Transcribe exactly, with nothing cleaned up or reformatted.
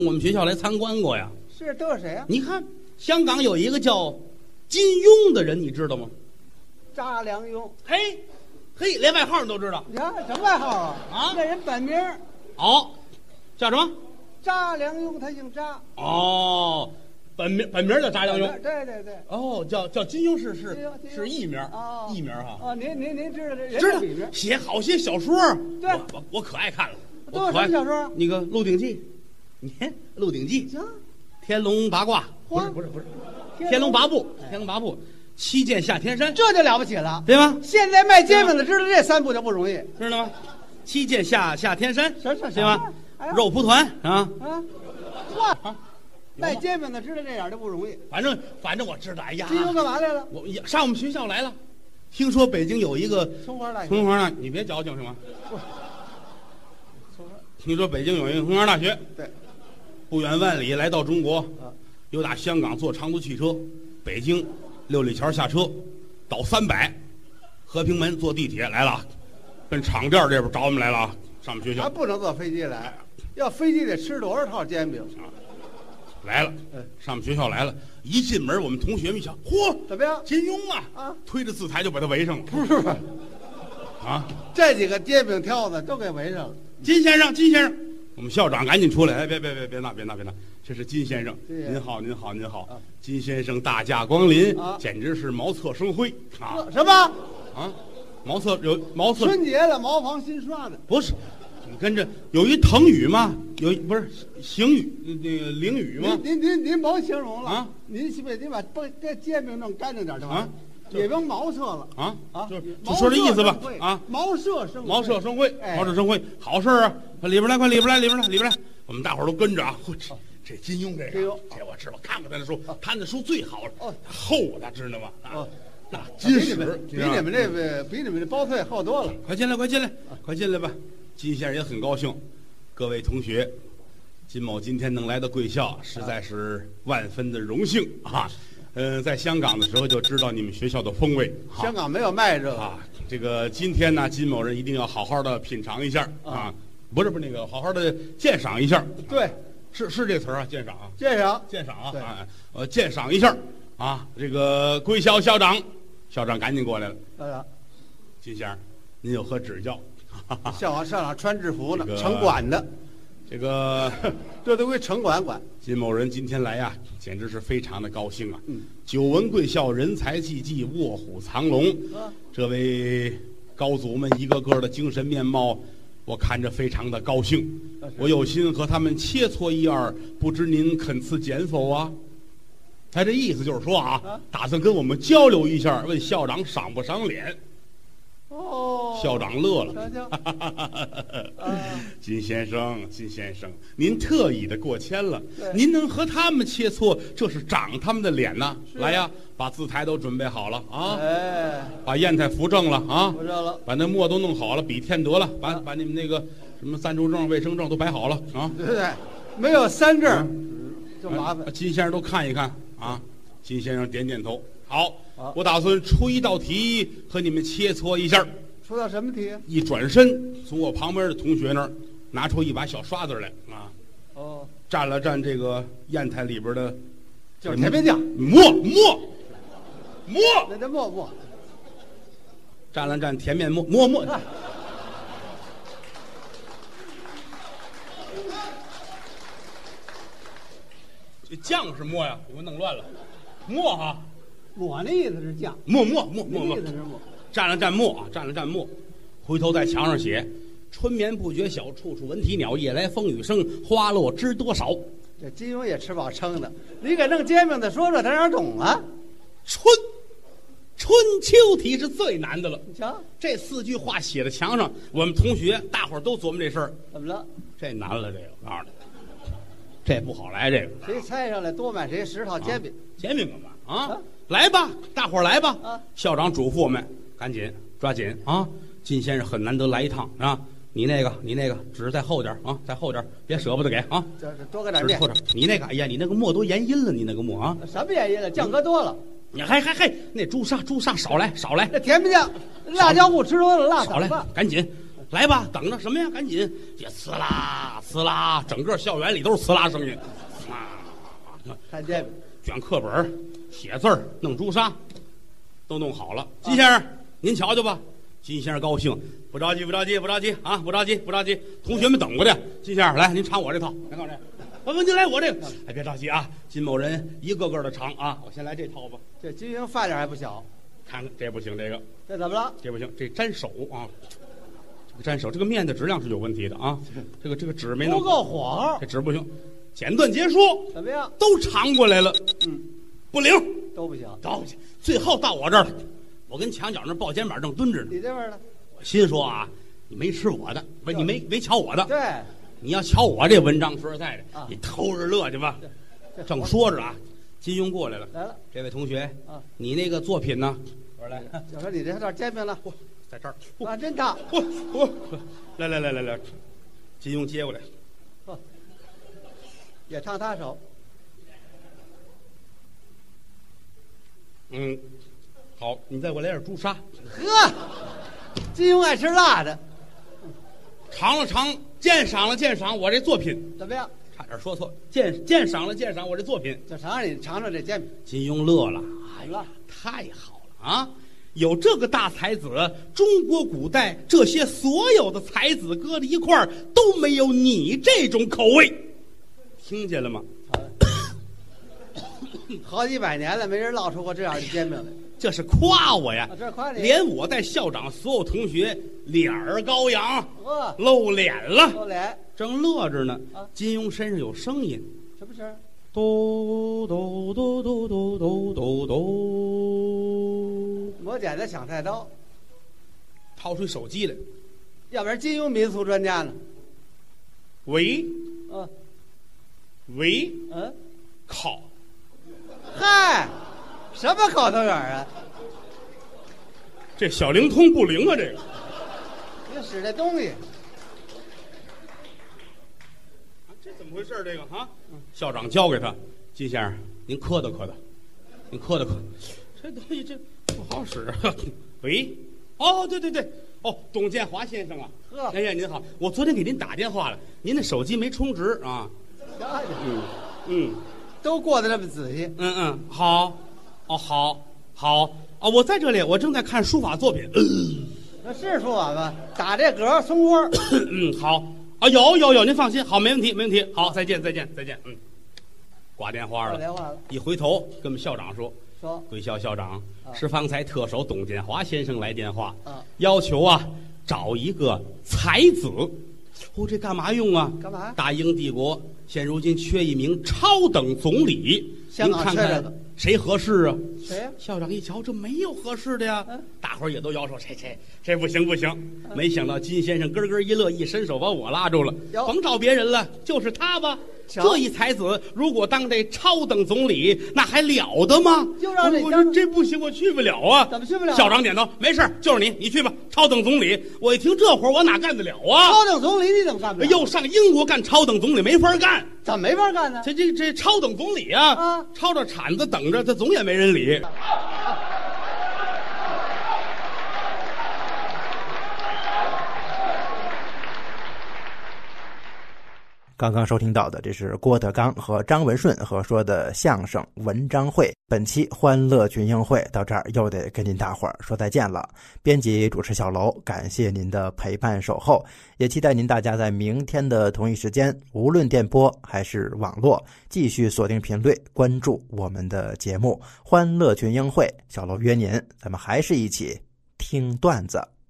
我们学校来参观过呀。 是都是谁呀、啊？ 你看，香港有一个叫金庸的人，你知道吗？ 查良镛。 嘿，嘿，连外号你都知道？ 你看什么外号啊？ 啊， 那人本名。 哦，叫什么？ 查良镛，他姓查。 哦，本名本名叫查良镛。 对对对。 哦，叫叫金庸是是是艺名， 哦， 艺名哈。 哦，您您您知道这人知道笔名？ 写好些小说。 对， 我我我可爱看了。 都有什么小说？ 那个《鹿鼎记》，你看《鹿鼎记》 行，《 天龙八卦》不是不是不是，《天龙八部》天龙八部，七剑下天山， 这就了不起了， 对吗？ 现在卖煎饼的知道这三部就不容易， 知道吗？七剑下下天山， 是是对吧？肉蒲团啊啊，哇！卖煎饼的知道这点就不容易。 反正反正我知道，哎呀， 金庸干嘛来了？ 我上我们学校来了，听说北京有一个松花大学。 松花大，你别矫情行吗？听说北京有一个松花大学， 对， 不远万里来到中国， 啊， 又打香港坐长途汽车，北京六里桥下车，倒三百，和平门坐地铁来了，奔厂店这边找我们来了啊，上我们学校。 还不能坐飞机来，要飞机得吃多少套煎饼啊？来了，上我们学校来了，一进门我们同学们一瞧，嚯， 怎么样？ 金庸啊， 啊， 推着字台就把他围上了。 不是， 啊， 这几个煎饼挑子都给围上了。 金先生，金先生，我们校长赶紧出来，哎，别别别别闹别闹别闹，这是金先生，您好您好您好，啊，金先生大驾光临，啊，简直是茅厕生辉啊！ 什么？ 啊，茅厕有茅厕春节了，茅房新刷的。 不是，你跟着有一腾语吗？有不是行语那个凌语吗？ 您您您甭形容了啊！ 您是不是得把把这煎饼弄干净点就完了？也甭茅厕了啊啊！ 就就说这意思吧啊！ 茅舍生茅舍生辉， 哎， 茅舍生辉，好事啊！快里边来，快里边来，里边来，里边来！我们大伙儿都跟着啊！这这金庸这个，这我知道，看过他的书，他的书最好了， 哦， 厚的知道吗？啊，那金史比你们这个比你们这包菜厚多了。 快进来，快进来，快进来吧！金先生也很高兴，各位同学，金某今天能来到贵校，实在是万分的荣幸啊！嗯，在香港的时候就知道你们学校的风味。 香港没有卖这个啊。这个今天呢，金某人一定要好好的品尝一下啊，不是不是那个，好好的鉴赏一下。 对， 是是这词儿啊，鉴赏啊， 鉴赏鉴赏啊，啊，呃，鉴赏一下啊。这个贵校校长，校长赶紧过来了。 啊， 金先生，您有何指教？ 校长校长穿制服呢， 这个、 城管的。 这个这都归城管管。 金某人今天来呀，简直是非常的高兴啊！ 嗯， 久闻贵校人才济济，卧虎藏龙。 啊， 这位高祖们一个个的精神面貌，我看着非常的高兴。我有心和他们切磋一二，不知您肯赐简否啊？他这意思就是说啊，啊打算跟我们交流一下，问校长赏不赏脸。 哦， 校长乐了。 啊、 金先生，金先生，您特意的过谦了，您能和他们切磋，这是长他们的脸呐。来呀，把字台都准备好了啊！ 哎， 把砚台扶正了啊！ 扶正了， 把那墨都弄好了，笔添得了，把、啊、把你们那个什么暂住证、卫生证都摆好了啊！ 对对，没有三证、嗯、就麻烦、 啊。金先生都看一看啊！金先生点点头。好，我打算出一道题和你们切磋一下。 出道什么题？ 一转身，从我旁边的同学那儿拿出一把小刷子来啊！ 哦， 蘸了蘸这个砚台里边的， 就是甜面酱， 沫沫沫， 那叫沫沫。 蘸了蘸甜面沫沫沫。啊，这酱是沫呀，给我弄乱了。沫哈， 抹那意思是酱， 沫沫沫沫沫， 意思是沫。 蘸了蘸墨啊，蘸了蘸墨，回头在墙上写：春眠不觉晓，处处闻啼鸟，夜来风雨声，花落知多少。 这金庸也吃饱撑的，你给弄煎饼的说说，他哪懂啊？ 春，春秋题是最难的了。 你瞧， 这四句话写在墙上，我们同学大伙儿都琢磨这事儿。 怎么了？ 这难了，这个我告诉你，这不好来。这个谁猜上来多买谁十套煎饼。 啊、煎饼干嘛啊？啊来吧，大伙儿来吧。 啊， 校长嘱咐我们。赶紧抓紧啊！金先生很难得来一趟啊！你那个，你那个纸在后点啊，在后点，别舍不得给啊！ 这这多给点面。 你那个，哎呀，你那个墨都研阴了，你那个墨啊！ 什么研阴了？酱搁多了。 你还还还那朱砂朱砂少来少来。 那甜面酱，辣椒糊吃多了辣少来，赶紧来吧，等着什么呀？赶紧，也呲啦呲啦，整个校园里都是呲啦声音。啊， 看煎饼， 卷课本、写字儿、弄朱砂，都弄好了。金先生，您瞧瞧吧。金先生高兴，不着急，不着急，不着急啊，不着急，不着急。同学们等着呢。金先生，来，您尝我这套，来看这。文文，您来我这个。哎，别着急啊，金某人一个个的尝啊。我先来这套吧。 这金星饭量还不小， 看看这不行，这个这怎么了？ 这不行，这粘手啊。粘手，这个面的质量是有问题的啊！这个这个纸没弄不够火候， 这纸不行。简短结束， 怎么样？ 都尝过来了， 嗯， 不灵， 都不行， 都不行。最后到我这儿了，我跟墙角那抱肩膀正蹲着呢。 你这边呢？ 我心说啊，你没吃我的，不，你没没瞧我的。 对， 你要瞧我这文章，说实在的， 啊、 你偷着乐去吧。正说着啊，金庸过来了， 来了。 这位同学， 啊， 你那个作品呢？ 我说来，就说你这套煎饼呢。 在这儿啊，真大！ 嚯嚯，来来来来来，金庸接过来， 哦，也烫他手。 嗯，好，你再给我来点朱砂。 呵，金庸爱吃辣的， 尝了尝，鉴赏了鉴赏我这作品， 怎么样？ 差点说错，鉴鉴赏了鉴赏我这作品， 就尝让你尝尝这煎饼。 金庸乐了，哎呀，太好了啊！有这个大才子，中国古代这些所有的才子搁在一块儿都没有你这种口味，听见了吗？ 好几百年了，没人烙出过这样的煎饼来。 这是夸我呀！ 啊、这是夸你。 连我带校长所有同学脸儿高扬， 哦、 露脸了， 露脸， 正乐着呢。 啊、 金庸身上有声音， 什么声？ 嘟嘟嘟嘟嘟嘟嘟嘟。 磨剪子抢菜刀， 掏出手机来， 要不然金庸民俗专家呢？ 喂， 嗯， 喂， 嗯， 靠， 嗨，什么口头语啊？ 这小灵通不灵啊！这个， 你使这东西， 啊，这怎么回事？这个啊，校长交给他，金先生，您磕叨磕叨，您磕叨磕叨，这东西这不好使。喂，哦，对对对，哦，董建华先生啊， 呵， 哎呀，您好，我昨天给您打电话了，您的手机没充值啊。嗯嗯， 都过得这么仔细。 嗯嗯，好，哦好，好啊，我在这里，我正在看书法作品。嗯、 那是书法吗？打这嗝松窝。 嗯，好啊，有有有，您放心，好，没问题没问题，好，再见再见再见。嗯，挂电话了。 挂电话了。 一回头跟我们校长说。 说， 贵校校长、 啊、 是方才特首董建华先生来电话， 啊、 要求啊找一个才子。哦，这干嘛用啊？ 干嘛？ 大英帝国现如今缺一名超等总理， 香港您看看谁合适啊？ 谁呀、啊？ 校长一瞧，这没有合适的呀。 嗯、 大伙儿也都摇手，这这这不行不行。嗯、没想到金先生咯咯一乐，一伸手把我拉住了，甭找别人了，就是他吧。这一才子如果当这超等总理，那还了得吗？ 就让你我说这不行，我去不了啊！ 怎么去不了、啊？ 校长点头，没事，就是你，你去吧。超等总理，我一听这活我哪干得了啊？ 超等总理你怎么干不了？ 又上英国干超等总理没法干， 怎么没法干呢？ 这这这超等总理啊， 啊， 抄着铲子等着，他总也没人理。啊刚刚收听到的，这是郭德纲和张文顺合说的相声《文章会》。本期欢乐群英会到这儿又得跟您大伙儿说再见了。编辑主持小楼，感谢您的陪伴守候，也期待您大家在明天的同一时间，无论电波还是网络，继续锁定频率，关注我们的节目《欢乐群英会》。小楼约您，咱们还是一起听段子。